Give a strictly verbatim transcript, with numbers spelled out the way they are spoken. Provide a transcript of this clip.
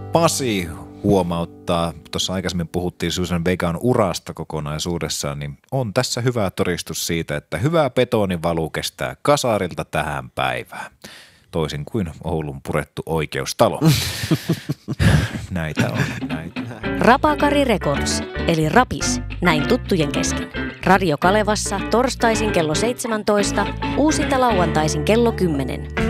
Pasi huomauttaa, tuossa aikaisemmin puhuttiin Susan Vegan urasta kokonaisuudessaan, niin on tässä hyvä todistus siitä, että hyvä betonivalu kestää kasarilta tähän päivään. Toisin kuin Oulun purettu oikeustalo. Näitä on näitä. Rapakari Records, eli Rapis, näin tuttujen kesken. Radio Kalevassa torstaisin kello seitsemäntoista, uusinta lauantaisin kello kymmenen.